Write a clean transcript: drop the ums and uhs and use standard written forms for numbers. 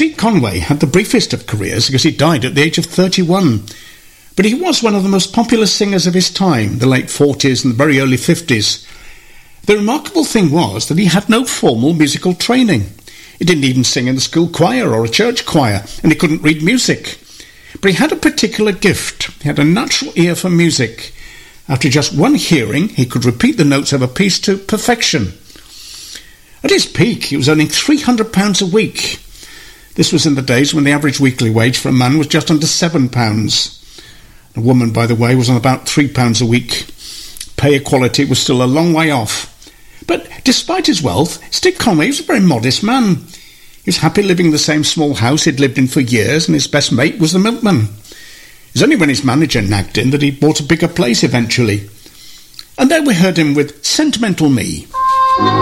Steve Conway had the briefest of careers because he died at the age of 31. But he was one of the most popular singers of his time, the late 40s and the very early 50s. The remarkable thing was that he had no formal musical training. He didn't even sing in the school choir or a church choir, and he couldn't read music. But he had a particular gift. He had a natural ear for music. After just one hearing, he could repeat the notes of a piece to perfection. At his peak, he was earning £300 a week. This was in the days when the average weekly wage for a man was just under £7. A woman, by the way, was on about £3 a week. Pay equality was still a long way off. But despite his wealth, Steve Conway was a very modest man. He was happy living in the same small house he'd lived in for years, and his best mate was the milkman. It was only when his manager nagged him that he bought a bigger place eventually. And there we heard him with Sentimental Me.